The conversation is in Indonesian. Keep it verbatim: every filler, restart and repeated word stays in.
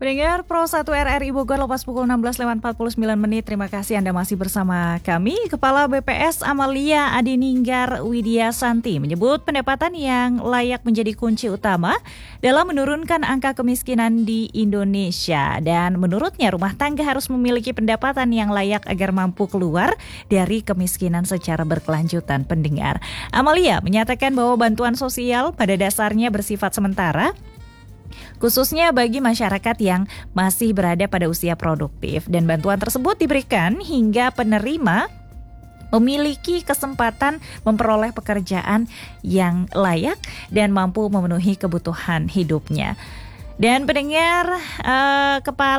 Pendengar Pro satu R R I Bogor lepas pukul enam belas lewat empat puluh sembilan menit. Terima kasih Anda masih bersama kami. Kepala B P S Amalia Adininggar Widya Santi menyebut pendapatan yang layak menjadi kunci utama dalam menurunkan angka kemiskinan di Indonesia. Dan menurutnya rumah tangga harus memiliki pendapatan yang layak agar mampu keluar dari kemiskinan secara berkelanjutan. Pendengar, Amalia menyatakan bahwa bantuan sosial pada dasarnya bersifat sementara, khususnya bagi masyarakat yang masih berada pada usia produktif, dan bantuan tersebut diberikan hingga penerima memiliki kesempatan memperoleh pekerjaan yang layak dan mampu memenuhi kebutuhan hidupnya. Dan pendengar, uh, kepala